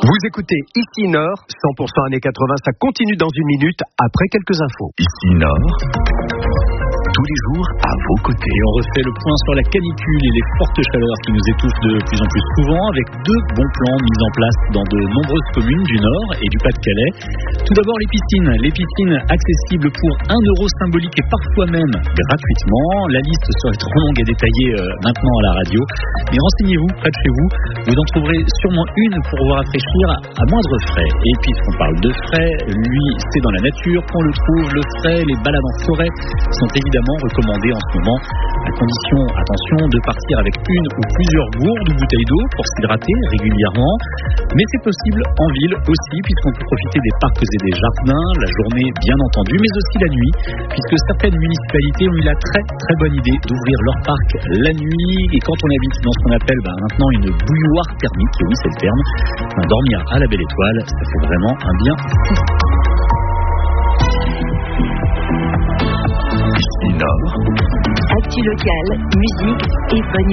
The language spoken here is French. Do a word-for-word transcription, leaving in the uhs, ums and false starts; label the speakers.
Speaker 1: Vous écoutez Ici Nord, cent pour cent années quatre-vingts, ça continue dans une minute après quelques infos.
Speaker 2: Ici Nord, tous les jours à vos côtés.
Speaker 3: Et on refait le point sur la canicule et les fortes chaleurs qui nous étouffent de plus en plus souvent, avec deux bons plans mis en place dans de nombreuses communes du Nord et du Pas-de-Calais. Tout d'abord les piscines, les piscines accessibles pour un euro symbolique et parfois même gratuitement. La liste serait trop longue à détailler euh, maintenant à la radio, mais renseignez-vous près de chez vous, vous en trouverez sûrement une pour vous rafraîchir à moindre frais. Et puisqu'on parle de frais, lui c'est dans la nature qu'on le trouve, le frais, les balades en forêt sont évidemment recommandé en ce moment, à condition, attention, de partir avec une ou plusieurs gourdes ou bouteilles d'eau pour s'hydrater régulièrement. Mais c'est possible en ville aussi, puisqu'on peut profiter des parcs et des jardins, la journée bien entendu, mais aussi la nuit, puisque certaines municipalités ont eu la très très bonne idée d'ouvrir leur parc la nuit. Et quand on habite dans ce qu'on appelle ben, maintenant une bouilloire thermique, et oui c'est le terme, ben, dormir à la belle étoile, ça fait vraiment un bien fou.
Speaker 2: Nord.
Speaker 4: Actu locale, musique et bonne